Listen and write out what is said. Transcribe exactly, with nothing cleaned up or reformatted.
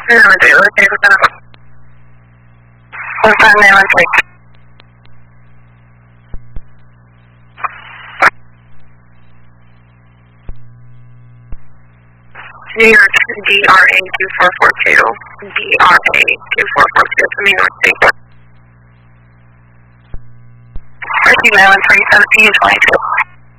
nine two, okay, what's up? one five nine one three. New York, D R A two four four two. D R A two four four two, to New York State. nine one three, seventeen twenty-two.